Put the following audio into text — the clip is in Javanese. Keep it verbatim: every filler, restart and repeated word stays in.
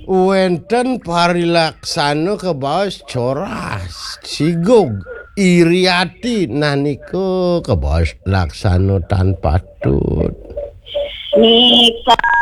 Wenten Parilaksana kebaos Coras Sigug Iriati naniko kebaos Laksana tanpa tut Nika